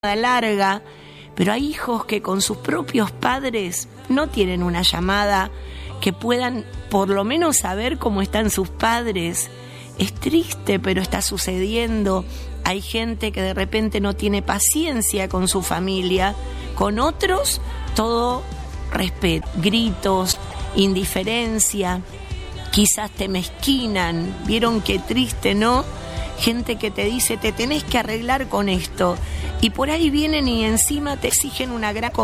larga, pero hay hijos que con sus propios padres no tienen una llamada que puedan por lo menos saber cómo están sus padres. Es triste, pero está sucediendo. Hay gente que de repente no tiene paciencia con su familia, con otros todo respeto, gritos, indiferencia, quizás te mezquinan. ¿Vieron qué triste, no? Gente que te dice, te tenés que arreglar con esto, y por ahí vienen y encima te exigen una gran